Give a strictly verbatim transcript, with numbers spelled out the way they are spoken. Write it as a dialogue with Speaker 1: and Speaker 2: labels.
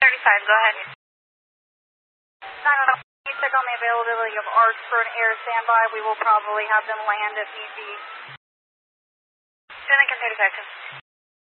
Speaker 1: thirty-five, go ahead. nine one one, can you check on the availability of ARCs for an air standby? We will probably have them land if need be. Lincoln thirty-five,